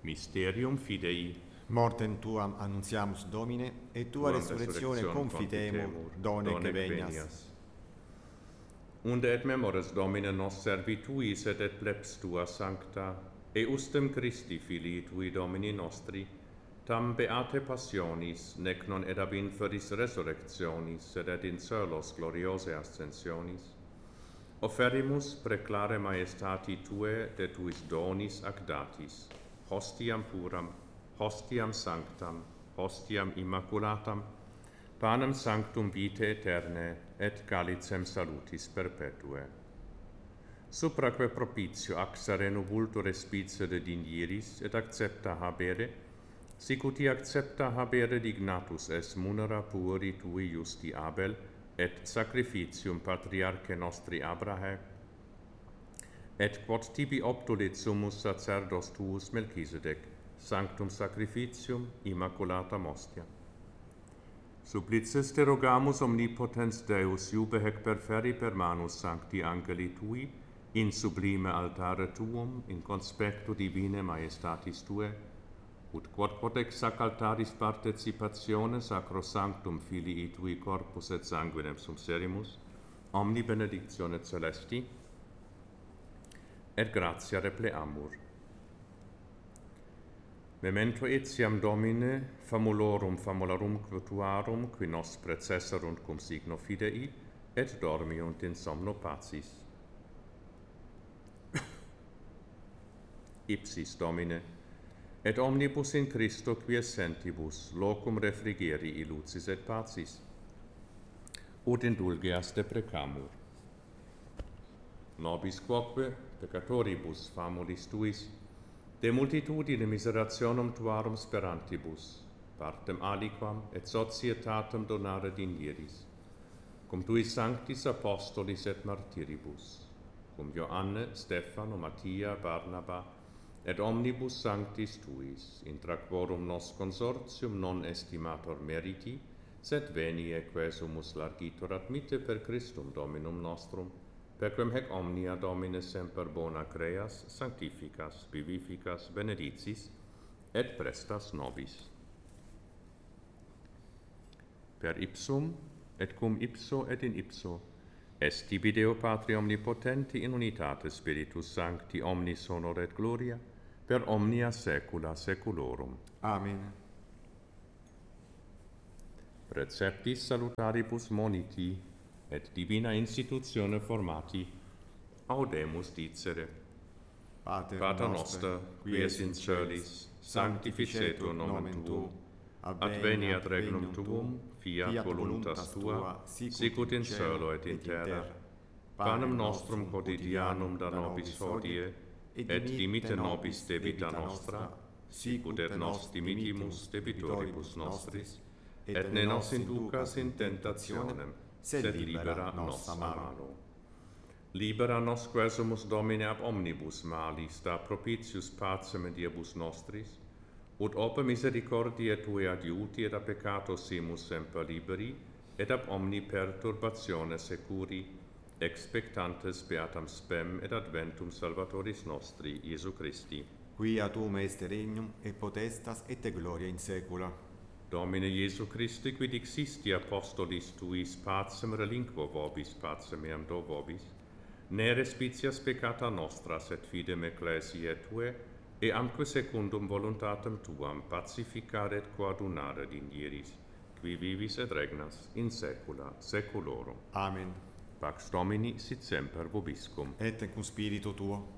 Mysterium Fidei. Mortem tuam annuntiamus, Domine, et tua resurrectione confitemur, donec venias. Unde et memores Domine nos servituis et plebs tua sancta, eustem Christi Filii tui Domini nostri, tam beate passionis, nec non ed ab inferis resurrectionis, sed et in celos gloriose ascensionis, offerimus preclare maestati tue de tuis donis ac datis, hostiam puram, hostiam sanctam, hostiam immaculatam, panem sanctum vitae aeterne, et calicem salutis perpetue. Supraque propitio ac sereno vultur respice de dinieris, et accepta habere, sic uti accepta habere dignatus es munera pueri tui justi Abel, et sacrificium patriarche nostri Abrahe, et quod tibi obtulit summus sacerdos tuus Melchisedec, sanctum sacrificium immaculatam ostia. Supplices te rogamus omnipotens Deus iube hec perferi per manus sancti angeli tui, in sublime altare tuum, in conspectu divine majestatis tue, ut quod ex sac altaris participatione sacrosanctum Filii tui corpus et sanguinem sumserimus, omni benedictione celesti, et gratia repleamur. Memento etiam Domine, famularum tuarum, qui nos precesserunt cum signo fidei, et dormiunt in somno pacis. Ipsis Domine, et omnibus in Christo quies sentibus, locum refrigeri lucis et pacis, ut indulgeas deprecamur. Nobis quoque, peccatoribus famulis tuis, de multitudine miserationum tuarum sperantibus, partem aliquam et societatem donare dinieris, cum tuis sanctis apostolis et martiribus, cum Joanne, Stefano, Mattia, Barnaba, et omnibus sanctis tuis, intra quorum nos consortium non estimator meriti, sed venie quesumus largitor admitte per Christum Dominum nostrum, perquem hec omnia Domine semper bona creas, sanctificas, vivificas, benedicis, et prestas nobis. Per ipsum, et cum ipso et in ipso, est tibi Deo Patri omnipotenti in unitate Spiritus Sancti omnis honor et gloria, per omnia saecula saeculorum. Amen. Preceptis salutaribus moniti, et divina institutione formati, audemus dicere. Pater noster, qui es in celis, sanctificetur nomen tuum, adveniat regnum tuum, fiat voluntas tua, sicut in cielo et in terra. Panem nostrum quotidianum da nobis hodie, et dimitte nobis debita nostra, sicut et nos dimittimus debitoribus nostris, et ne nos inducas in tentationem, sed libera nos a malo. Libera nos quesumus Domine ab omnibus malis, da propitius pacem in diebus nostris, ut ope misericordiae Tue adiuti et a peccato simus semper liberi, et ab omni perturbatione securi, expectantes beatam spem et adventum Salvatoris nostri, Iesu Christi. Quia tuum est regnum, et potestas, et gloria in saecula. Domine Iesu Christi, quid dixisti apostolis tuis pacem relinquo vobis, pacem meam do vobis, ne respicias peccata nostra, sed fidem ecclesiae Tue, e amque secundum voluntatem Tuam pacificare et coadunare dinieris, qui vivis et regnas in saecula saeculorum. Amen. Pax Domini sit semper vobiscum. Et cum spiritu tuo.